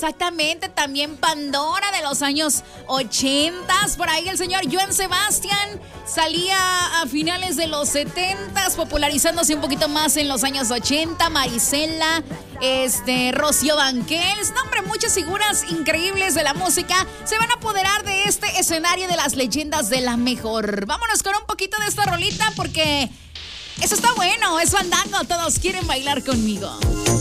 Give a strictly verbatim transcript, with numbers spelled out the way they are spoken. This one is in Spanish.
exactamente. También Pandora de los años ochentas. Por ahí el señor Joan Sebastián salía a finales de los setentas, popularizándose un poquito más en los años ochenta. Marisela, este, Rocío Banquels. No, hombre, muchas figuras increíbles de la música se van a apoderar de este escenario de las leyendas de la mejor. Vámonos con un poquito de esta rolita porque eso está bueno, es fandango, todos quieren bailar conmigo.